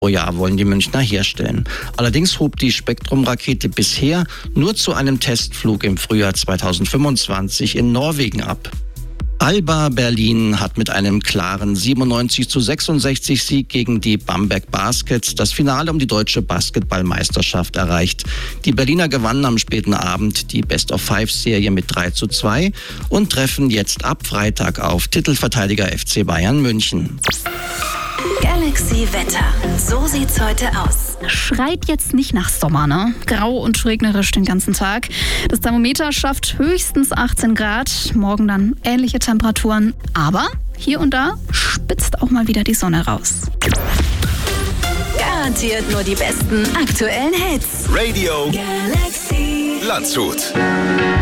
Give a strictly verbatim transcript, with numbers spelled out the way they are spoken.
pro Jahr wollen die Münchner herstellen. Allerdings hob die Spektrum-Rakete bisher nur zu einem Testflug im Frühjahr zweitausendfünfundzwanzig in Norwegen ab. Alba Berlin hat mit einem klaren siebenundneunzig zu sechsundsechzig Sieg gegen die Bamberg Baskets das Finale um die deutsche Basketballmeisterschaft erreicht. Die Berliner gewannen am späten Abend die Best-of-Five-Serie mit drei zu zwei und treffen jetzt ab Freitag auf Titelverteidiger F C Bayern München. Galaxy Wetter. So sieht's heute aus. Schreit jetzt nicht nach Sommer, ne? Grau und regnerisch den ganzen Tag. Das Thermometer schafft höchstens achtzehn Grad. Morgen dann ähnliche Temperaturen. Aber hier und da spitzt auch mal wieder die Sonne raus. Garantiert nur die besten aktuellen Hits. Radio Galaxy Landshut.